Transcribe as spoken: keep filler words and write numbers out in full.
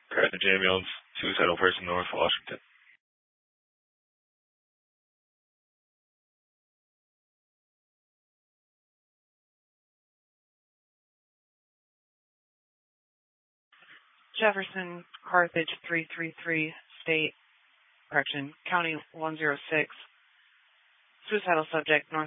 Brandon J. Mills, suicidal person, North Washington. Jefferson, Carthage three three three, State, correction, County one oh six. Suicidal subject, North